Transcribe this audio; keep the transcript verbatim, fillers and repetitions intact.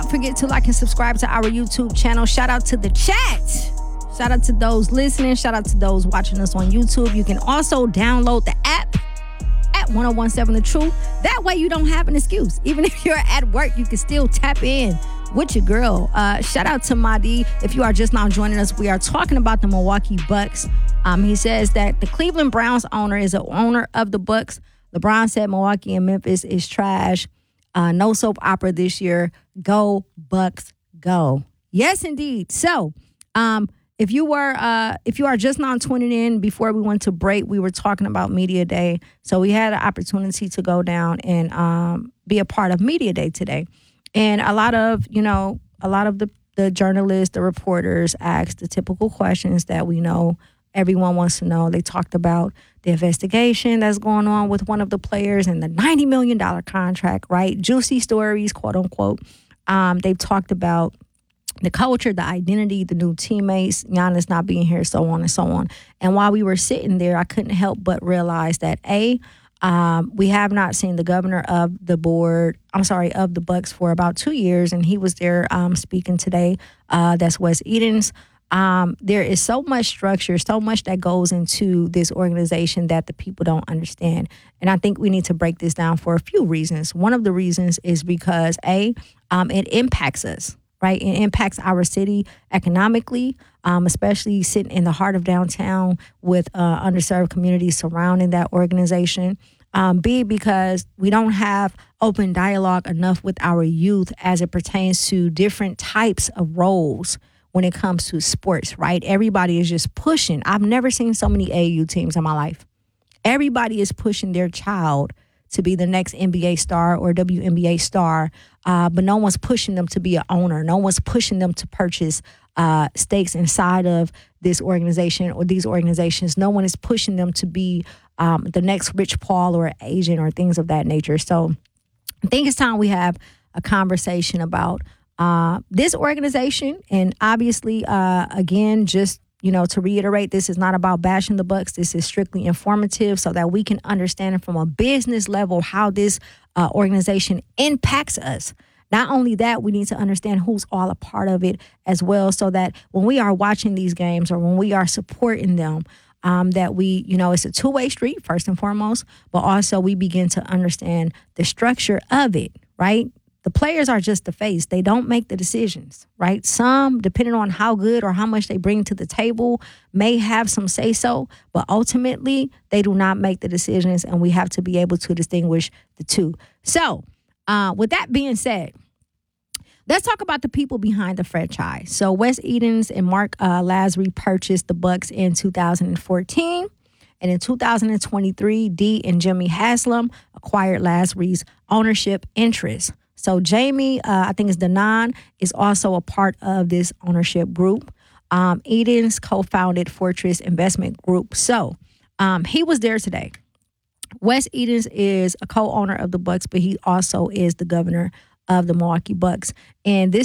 not forget to like and subscribe to our YouTube channel. Shout out to the chat. Shout out to those listening. Shout out to those watching us on YouTube. You can also download the app at ten seventeen The Truth. That way you don't have an excuse. Even if you're at work, you can still tap in with your girl. Uh, shout out to Madi. If you are just now joining us, we are talking about the Milwaukee Bucks. Um, he says that the Cleveland Browns owner is the owner of the Bucks. LeBron said Milwaukee and Memphis is trash. Uh, no soap opera this year. Go Bucks, go. Yes, indeed. So, um, if you were, uh, if you are just now tuning in, before we went to break, we were talking about Media Day. So we had an opportunity to go down and um, be a part of Media Day today. And a lot of, you know, a lot of the, the journalists, the reporters asked the typical questions that we know everyone wants to know. They talked about the investigation that's going on with one of the players and the ninety million dollars contract, right? Juicy stories, quote unquote. Um, they've talked about the culture, the identity, the new teammates, Giannis not being here, so on and so on. And while we were sitting there, I couldn't help but realize that, A, um, we have not seen the governor of the board, I'm sorry, of the Bucks for about two years, and he was there um, speaking today. Uh, that's Wes Edens. Um, there is so much structure, so much that goes into this organization that the people don't understand. And I think we need to break this down for a few reasons. One of the reasons is because, A, um, it impacts us. Right, it impacts our city economically, um, especially sitting in the heart of downtown with uh, underserved communities surrounding that organization. Um, B, because we don't have open dialogue enough with our youth as it pertains to different types of roles when it comes to sports, right? Everybody is just pushing. I've never seen so many A A U teams in my life. Everybody is pushing their child to be the next N B A star or W N B A star, uh, but no one's pushing them to be an owner. No one's pushing them to purchase uh, stakes inside of this organization or these organizations. No one is pushing them to be um, the next Rich Paul or agent or things of that nature. So I think it's time we have a conversation about uh, this organization. And obviously, uh, again, just You know, to reiterate, this is not about bashing the Bucks. This is strictly informative so that we can understand from a business level how this uh, organization impacts us. Not only that, we need to understand who's all a part of it as well, so that when we are watching these games or when we are supporting them, um, that we, you know, it's a two-way street, first and foremost, but also we begin to understand the structure of it, right? The players are just the face. They don't make the decisions, right? Some, depending on how good or how much they bring to the table, may have some say-so, but ultimately, they do not make the decisions, and we have to be able to distinguish the two. So, uh, with that being said, let's talk about the people behind the franchise. So, Wes Edens and Mark uh, Lasry purchased the Bucks in two thousand fourteen, and in two thousand twenty-three, Dee and Jimmy Haslam acquired Lasry's ownership interest. So Jamie, uh, I think it's Danan, is also a part of this ownership group. Um, Edens co-founded Fortress Investment Group. So um, he was there today. Wes Edens is a co-owner of the Bucks, but he also is the governor of the Milwaukee Bucks. And this